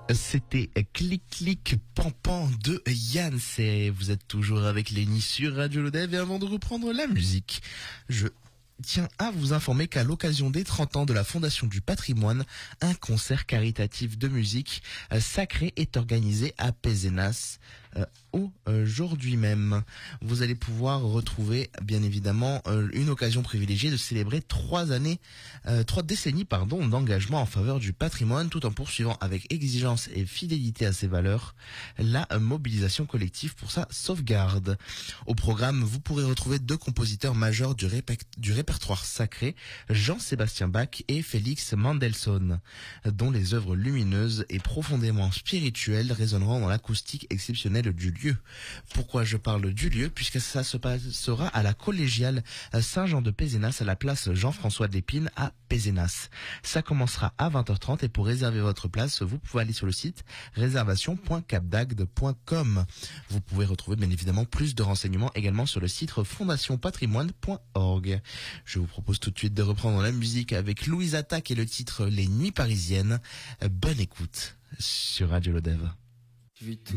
C'était Clic Clic Pan Pan de Yann. Vous êtes toujours avec Lenny sur Radio Lodev, et avant de reprendre la musique, je tiens à vous informer qu'à l'occasion des 30 ans de la Fondation du Patrimoine, un concert caritatif de musique sacré est organisé à Pézenas aujourd'hui même. Vous allez pouvoir retrouver bien évidemment une occasion privilégiée de célébrer 3 décennies d'engagement en faveur du patrimoine, tout en poursuivant avec exigence et fidélité à ses valeurs la mobilisation collective pour sa sauvegarde. Au programme, vous pourrez retrouver 2 compositeurs majeurs du répertoire sacré, Jean-Sébastien Bach et Félix Mendelssohn, dont les œuvres lumineuses et profondément spirituelles résonneront dans l'acoustique exceptionnelle du lieu. Pourquoi je parle du lieu? Puisque ça se passera à la collégiale Saint-Jean de Pézenas, à la place Jean-François de Lépine à Pézenas. Ça commencera à 20h30, et pour réserver votre place, vous pouvez aller sur le site réservation.capdagde.com. Vous pouvez retrouver bien évidemment plus de renseignements également sur le site fondationpatrimoine.org. Je vous propose tout de suite de reprendre la musique avec Louise Attaque et le titre Les Nuits Parisiennes. Bonne écoute sur Radio Lodev.